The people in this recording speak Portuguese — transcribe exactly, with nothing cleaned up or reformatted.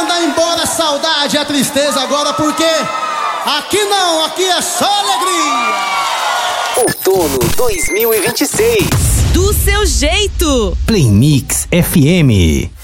mandar embora a saudade e a tristeza agora, porque aqui não, aqui é só alegria. Outono dois mil e vinte e seis. Do seu jeito. Play Mix F M.